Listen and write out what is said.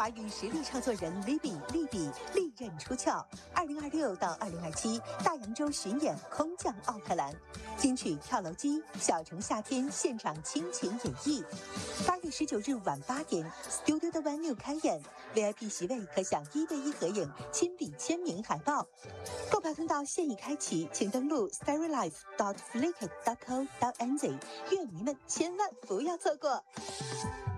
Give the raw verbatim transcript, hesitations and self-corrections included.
华语实力唱作人 Libby 利比利刃出鞘，二零二六到二零二七大洋洲巡演空降奥克兰，金曲跳楼机、小城夏天现场倾情演绎。八月十九日晚八点 ，Studio the Venue 开演 ，V I P 席位可享一对一合影、亲笔签名海报。购票通道现已开启，请登录 storylife dot flickr dot co dot n z， 乐迷们千万不要错过。